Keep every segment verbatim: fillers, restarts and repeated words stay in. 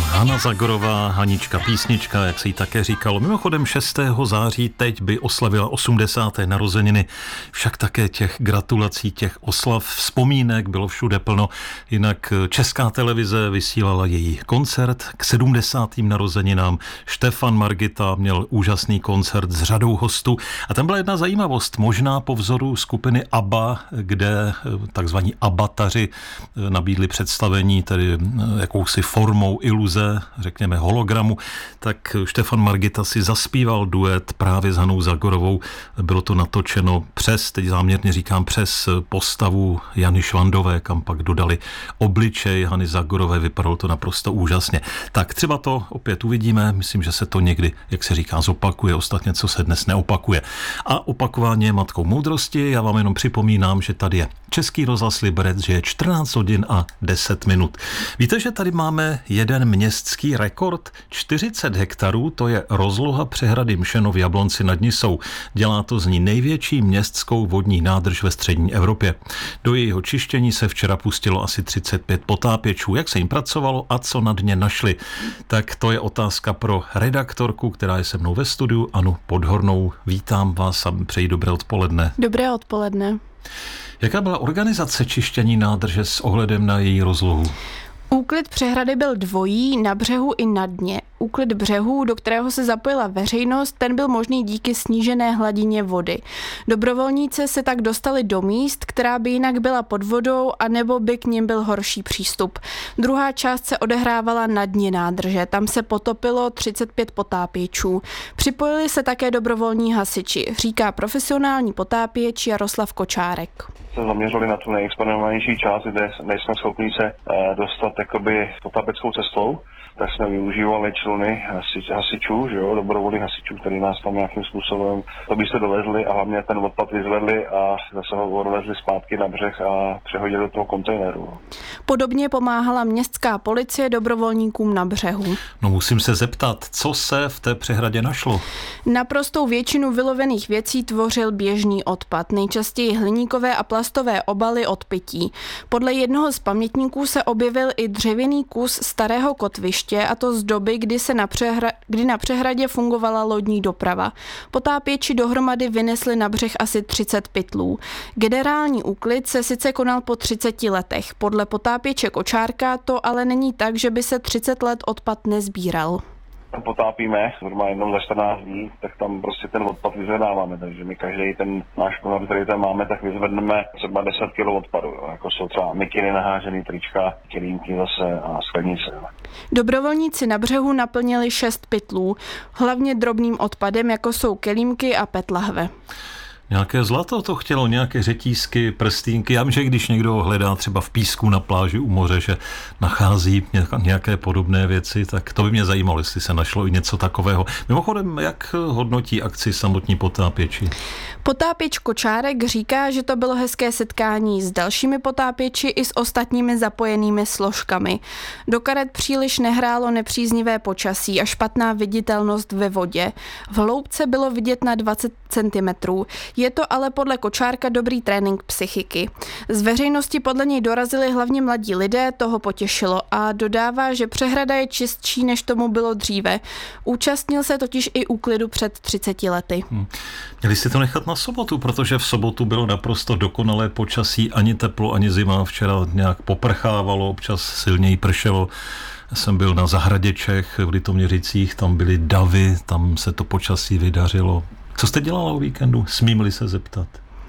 Hana Zagorová, Hanička písnička, jak se jí také říkalo. Mimochodem šestého září teď by oslavila osmdesáté narozeniny. Však také těch gratulací, těch oslav, vzpomínek bylo všude plno. Jinak Česká televize vysílala její koncert k sedmdesátým narozeninám. Štefan Margita měl úžasný koncert s řadou hostů. A tam byla jedna zajímavost, možná po vzoru skupiny ABBA, kde takzvaní abataři nabídli představení tedy jakousi formou iluze, řekněme hologramu, tak Štefan Margita si zaspíval duet právě s Hanou Zagorovou. Bylo to natočeno přes, teď záměrně říkám přes postavu Jany Švandové, kam pak dodali obličej Hany Zagorové, vypadalo to naprosto úžasně. Tak třeba to opět uvidíme, myslím, že se to někdy, jak se říká, zopakuje, ostatně co se dnes neopakuje. A opakování je matkou moudrosti, já vám jenom připomínám, že tady je Český rozhlas Liberec, že je čtrnáct hodin a deset minut. Víte, že tady máme jeden městský rekord, čtyřicet hektarů, to je rozloha přehrady Mšeno v Jablonci nad Nisou. Dělá to z ní největší městskou vodní nádrž ve střední Evropě. Do jejího čištění se včera pustilo asi třicet pět potápěčů. Jak se jim pracovalo a co na dně našli? Tak to je otázka pro redaktorku, která je se mnou ve studiu, Anu Podhornou. Vítám vás a přeji dobré odpoledne. Dobré odpoledne. Jaká byla organizace čištění nádrže s ohledem na její rozlohu? Úklid přehrady byl dvojí, na břehu i na dně. Úklid břehu, do kterého se zapojila veřejnost, ten byl možný díky snížené hladině vody. Dobrovolníci se tak dostali do míst, která by jinak byla pod vodou, anebo by k nim byl horší přístup. Druhá část se odehrávala na dně nádrže, tam se potopilo třicet pět potápěčů. Připojili se také dobrovolní hasiči, říká profesionální potápěč Jaroslav Kočárek. Se zaměřili na tu nejexponovanější část, kde nejsme schopni se dostat jakoby potápeckou cestou, tak jsme využívali čluny hasič, hasičů, že jo, dobrovolných hasičů, který nás tam nějakým způsobem to by se dovezli a hlavně ten odpad vyzvedli a zase ho odvezli zpátky na břeh a přehodili do toho kontejneru. Podobně pomáhala městská policie dobrovolníkům na břehu. No musím se zeptat, co se v té přehradě našlo? Naprostou většinu vylovených věcí tvořil běžný odpad, nejčastěji hliníkové a plastové obaly od pití. Podle jednoho z pamětníků se objevil i dřevěný kus starého kotviště, a to z doby, kdy, se na přehra- kdy na přehradě fungovala lodní doprava. Potápěči dohromady vynesli na břeh asi třicet pytlů. Generální úklid se sice konal po třiceti letech. Podle potápěče Kočárka to ale není tak, že by se třicet let odpad nezbíral. Potápíme, zhruba jednou za čtrnáct dní, tak tam prostě ten odpad vyzvedáváme, takže my každý ten náš pohled, který tam máme, tak vyzvedneme třeba deset kilo odpadu, jo. Jako jsou třeba mikiny nahážený, trička, kelímky zase a sklenice. Jo. Dobrovolníci na břehu naplnili šest pytlů, hlavně drobným odpadem, jako jsou kelímky a pet lahve. Nějaké zlato to chtělo, nějaké řetízky, prstínky. Já vím, že když někdo hledá třeba v písku na pláži u moře, že nachází nějaké podobné věci, tak to by mě zajímalo, jestli se našlo i něco takového. Mimochodem, jak hodnotí akci samotní potápěči? Potápěč Kočárek říká, že to bylo hezké setkání s dalšími potápěči i s ostatními zapojenými složkami. Do karet příliš nehrálo nepříznivé počasí a špatná viditelnost ve vodě. V hloubce bylo vidět na dvacet centimetrů. Je to ale podle Kočárka dobrý trénink psychiky. Z veřejnosti podle něj dorazili hlavně mladí lidé, toho potěšilo a dodává, že přehrada je čistší, než tomu bylo dříve. Účastnil se totiž i úklidu před třiceti lety. Hmm. Měli si to nechat na sobotu, protože v sobotu bylo naprosto dokonalé počasí, ani teplo, ani zima. Včera nějak poprchávalo, občas silněji pršelo. Já jsem byl na zahradě Čech v Litoměřicích, tam byly davy, tam se to počasí vydařilo. Co jste dělala o víkendu? Smím-li se zeptat?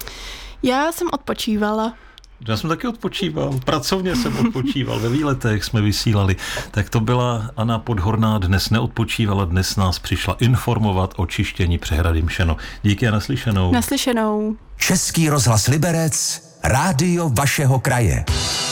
Já jsem odpočívala. Já jsem taky odpočíval, pracovně jsem odpočíval, ve výletech jsme vysílali. Tak to byla Anna Podhorná, dnes neodpočívala, dnes nás přišla informovat o čištění přehrady Mšeno. Díky a naslyšenou. Naslyšenou. Český rozhlas Liberec, rádio vašeho kraje.